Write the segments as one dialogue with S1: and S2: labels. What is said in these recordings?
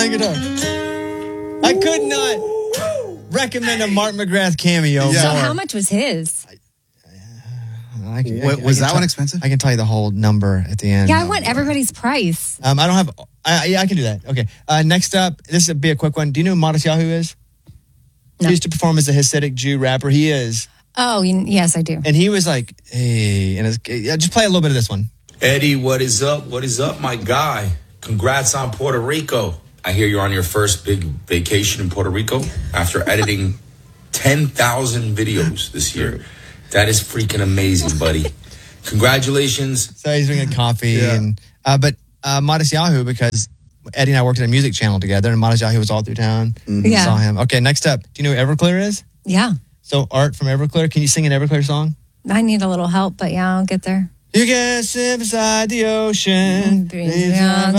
S1: playing guitar. I could not recommend a Mark McGrath cameo.
S2: Yeah.
S1: So
S3: how much was his?
S2: Was that one expensive?
S1: I can tell you the whole number at the end.
S3: Yeah, I want everybody's price.
S1: I don't have. I can do that. Okay. Next up, this would be a quick one. Do you know who Modest Yahoo is?
S3: No.
S1: He used to perform as a Hasidic Jew rapper. He is.
S3: Oh, yes, I do.
S1: And he was like, hey, and just play a little bit of this one.
S4: Eddie, what is up? What is up, my guy? Congrats on Puerto Rico. I hear you're on your first big vacation in Puerto Rico after editing 10,000 videos this year. That is freaking amazing, buddy. Congratulations.
S1: So he's drinking coffee.
S2: Yeah.
S1: But Modest Yahoo, because Eddie and I worked at a music channel together, and Modest Yahoo was all through town.
S3: Yeah.
S1: Saw him. Okay, next up. Do you know who Everclear is?
S3: Yeah.
S1: So Art from Everclear. Can you sing an Everclear song?
S3: I need a little help, but yeah, I'll get there.
S1: You can sit beside the ocean, live beyond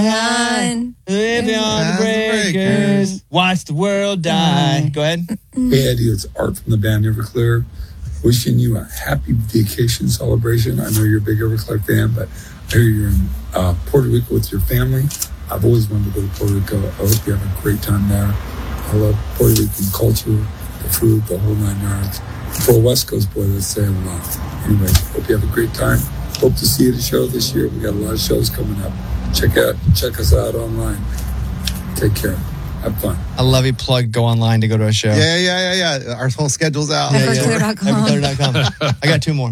S1: the breakers, watch the world die. Go ahead.
S5: Hey, Eddie, it's Art from the band Everclear. Wishing you a happy vacation celebration. I know you're a big Everclear fan, but I hear you're in Puerto Rico with your family. I've always wanted to go to Puerto Rico. I hope you have a great time there. I love Puerto Rican culture, the food, the whole 9 yards. For a West Coast boy, let's say a lot. Anyways, hope you have a great time. Hope to see you at the show this year. We got a lot of shows coming up. Check us out online. Take care. Have fun.
S1: I love you. Plug. Go online to go to a show.
S2: Yeah. Our whole schedule's out.
S3: Everclear.com.
S1: Everclear.com. I got 2 more.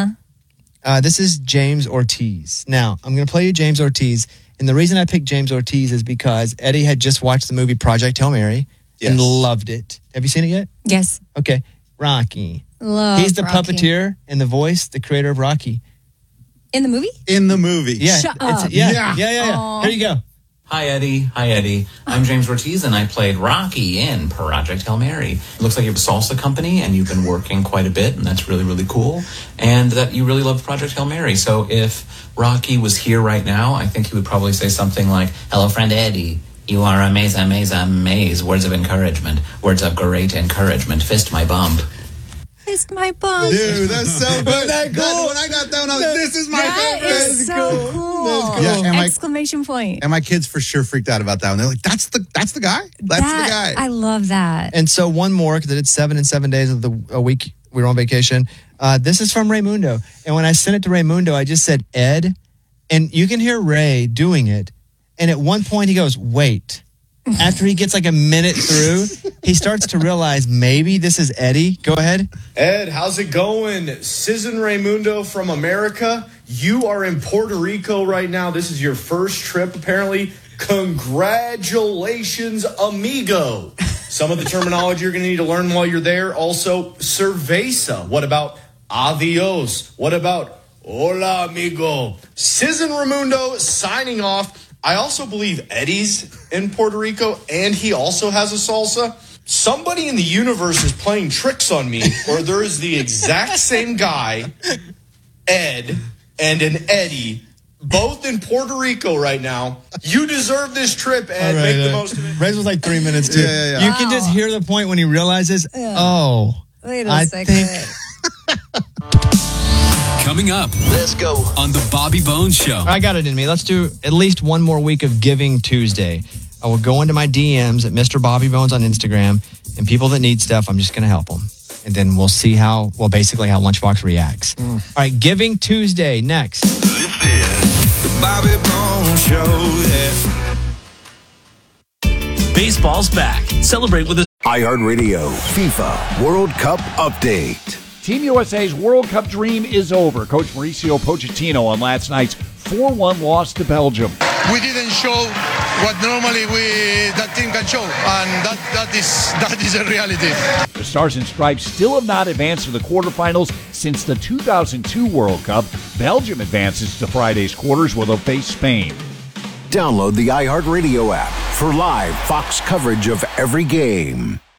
S1: This is James Ortiz. Now, I'm going to play you James Ortiz. And the reason I picked James Ortiz is because Eddie had just watched the movie Project Hail Mary and loved it. Have you seen it yet?
S3: Yes.
S1: Okay. Rocky.
S3: Love
S1: He's the
S3: Rocky.
S1: puppeteer and the voice, the creator of Rocky.
S3: In the movie?
S2: In the movie.
S1: Yeah.
S3: Shut up.
S1: Yeah.
S3: Aw.
S1: Here you go.
S6: Hi, Eddie. I'm James Ortiz, and I played Rocky in Project Hail Mary. It looks like you have a salsa company, and you've been working quite a bit, and that's really, really cool. And that you really love Project Hail Mary. So if Rocky was here right now, I think he would probably say something like, "Hello, friend Eddie. You are amazing. Words of encouragement. Words of great encouragement. Fist my bump."
S3: Fist my bum.
S2: Dude, that's so good.
S1: Isn't that cool?
S2: When I got that, I was like, this is my
S3: That
S2: favorite.
S3: is so cool.
S2: Yeah, and
S3: Exclamation point.
S2: And my kids for sure freaked out about that one. They're like, that's the guy? That's the guy.
S3: I love that.
S1: And so one more, because I did 7 and 7 days of a week we were on vacation. This is from Raymundo. And when I sent it to Raymundo, I just said, Ed. And you can hear Ray doing it. And at one point he goes, wait. After he gets like a minute through, he starts to realize maybe this is Eddie. Go ahead.
S7: Ed, how's it going? Cizan Raymundo from America. You are in Puerto Rico right now. This is your first trip, apparently. Congratulations, amigo. Some of the terminology you're going to need to learn while you're there. Also, cerveza. What about adios? What about hola, amigo? Cizan Raymundo signing off. I also believe Eddie's in Puerto Rico, and he also has a salsa. Somebody in the universe is playing tricks on me, or there is the exact same guy, Ed, and an Eddie, both in Puerto Rico right now. You deserve this trip, Ed.
S1: Right,
S7: Make the most of it.
S1: Ray's was like 3 minutes, too.
S2: Yeah.
S1: You can just hear the point when he realizes,
S3: Wait
S1: I
S3: a second.
S1: think...
S8: Coming up, let's go on the Bobby Bones Show.
S1: I got it in me. Let's do at least one more week of Giving Tuesday. I will go into my DMs at Mr. Bobby Bones on Instagram, and people that need stuff, I'm just going to help them. And then we'll see basically how Lunchbox reacts. All right, Giving Tuesday next.
S8: This is the Bobby Bones Show. Yeah.
S9: Baseball's back. Celebrate with a
S10: iHeartRadio FIFA World Cup Update.
S11: Team USA's World Cup dream is over. Coach Mauricio Pochettino on last night's 4-1 loss to Belgium.
S12: We didn't show what normally that team can show, and that is a reality.
S11: The Stars and Stripes still have not advanced to the quarterfinals since the 2002 World Cup. Belgium advances to Friday's quarters where they'll face Spain.
S10: Download the iHeartRadio app for live Fox coverage of every game.